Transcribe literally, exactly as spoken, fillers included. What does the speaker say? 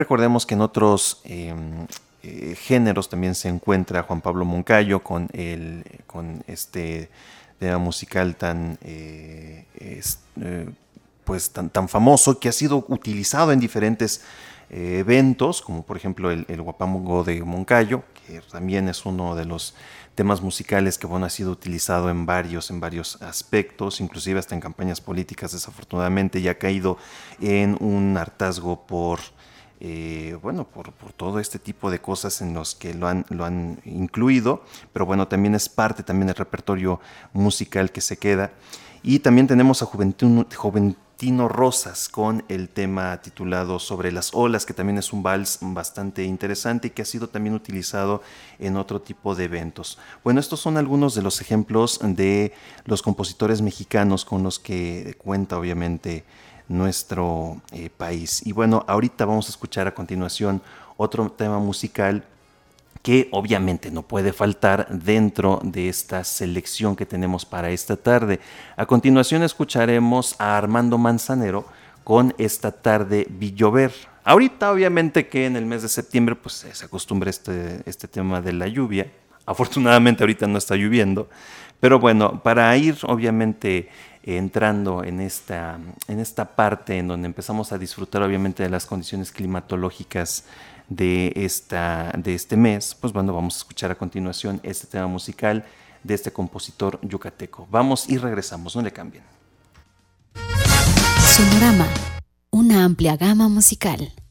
Recordemos que en otros eh, eh, géneros también se encuentra Juan Pablo Moncayo con, el, con este tema musical tan, eh, es, eh, pues tan, tan famoso que ha sido utilizado en diferentes eh, eventos, como por ejemplo el, el Guapango de Moncayo, que también es uno de los temas musicales que bueno, ha sido utilizado en varios, en varios aspectos, inclusive hasta en campañas políticas, desafortunadamente, y ha caído en un hartazgo por eh, bueno, por, por, todo este tipo de cosas en los que lo han, lo han incluido, pero bueno, también es parte también del repertorio musical que se queda. Y también tenemos a Juventino, Juventino Rosas con el tema titulado Sobre las olas, que también es un vals bastante interesante y que ha sido también utilizado en otro tipo de eventos. Bueno, estos son algunos de los ejemplos de los compositores mexicanos con los que cuenta obviamente nuestro eh, país. Y bueno, ahorita vamos a escuchar a continuación otro tema musical que obviamente no puede faltar dentro de esta selección que tenemos para esta tarde. A continuación escucharemos a Armando Manzanero con Esta tarde vi llover. Ahorita obviamente que en el mes de septiembre pues se acostumbra este, este tema de la lluvia. Afortunadamente ahorita no está lloviendo, pero bueno, para ir obviamente entrando en esta, en esta parte en donde empezamos a disfrutar obviamente de las condiciones climatológicas de, esta, de este mes, pues bueno, vamos a escuchar a continuación este tema musical de este compositor yucateco. Vamos y regresamos, no le cambien. Sonorama, una amplia gama musical.